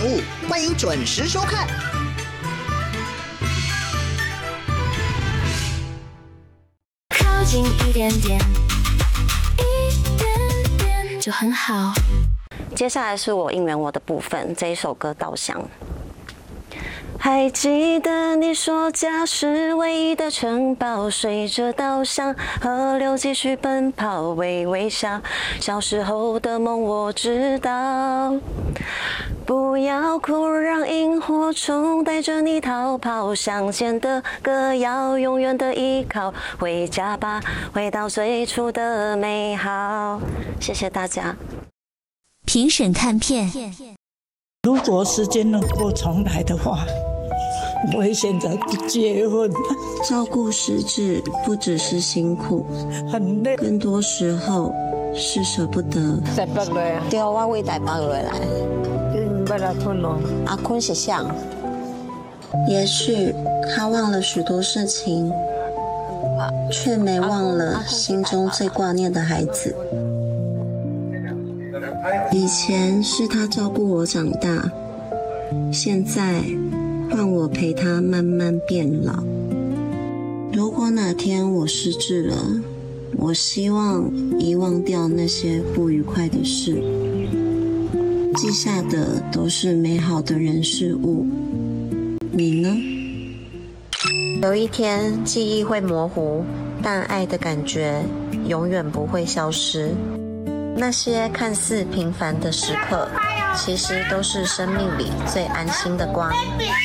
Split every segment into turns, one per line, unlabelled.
物，欢迎准时收看。
靠近一点点，一点点就很好。
接下来是我应援我的部分，这一首歌《稻香》。还记得你说家是唯一的城堡，随着稻香河流继续奔跑，微微笑。小时候的梦我知道，不要哭，让萤火虫带着你逃跑。向前的歌谣，永远的依靠。回家吧，回到最初的美好。谢谢大家。
评审看片。
如果时间能够重来的话，我会现在不结婚。
照顾失智不只是辛苦，
很累，
更多时候是舍不得。
台北来啊？
对，我为台北落来。
你不来困咯？
阿坤是像，也许他忘了许多事情，却没忘了心中最挂念的孩子。以前是他照顾我长大，现在换我陪他慢慢变老。如果哪天我失智了，我希望遗忘掉那些不愉快的事，记下的都是美好的人事物。你呢？有一天记忆会模糊，但爱的感觉永远不会消失。那些看似平凡的时刻，其实都是生命里最安心的光。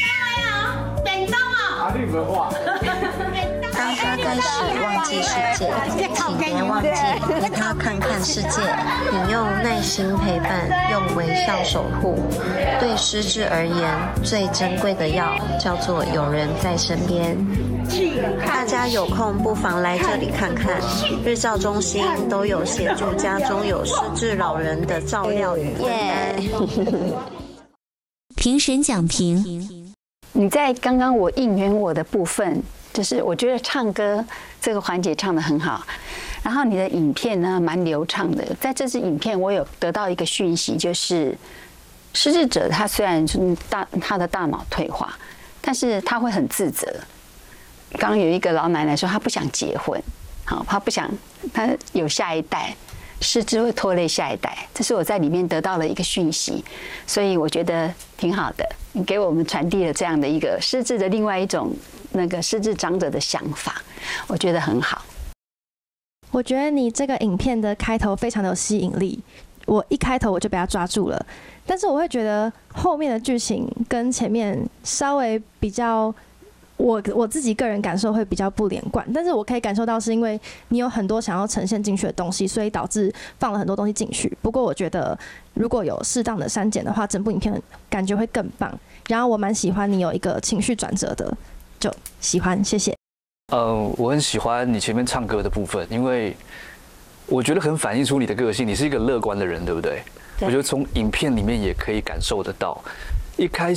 当他开始忘记世界，请别忘记陪他看看世界。你用耐心陪伴，用微笑守护。对失智而言，最珍贵的药叫做有人在身边。大家有空不妨来这里看看，日照中心都有协助家中有失智老人的照料与分担。
评审讲评。
你在刚刚我应援我的部分，就是我觉得唱歌这个环节唱得很好，然后你的影片呢蛮流畅的。在这支影片，我有得到一个讯息，就是失智者他虽然他的大脑退化，但是他会很自责。刚刚有一个老奶奶说她不想结婚，好，她不想，她有下一代，失智会拖累下一代，这是我在里面得到了一个讯息，所以我觉得挺好的。你给我们传递了这样的一个失智的另外一种那个失智长者的想法，我觉得很好。
我觉得你这个影片的开头非常的有吸引力，我一开头我就被它抓住了，但是我会觉得后面的剧情跟前面稍微比较。我自己个人感受会比较不连贯，但是我可以感受到是因为你有很多想要呈现进去的东西，所以导致放了很多东西进去。不过我觉得如果有适当的删减的话，整部影片感觉会更棒。然后我蛮喜欢你有一个情绪转折的，就喜欢，谢谢。
我很喜欢你前面唱歌的部分，因为我觉得很反映出你的个性，你是一个乐观的人，对不对？我觉得从影片里面也可以感受得到。一开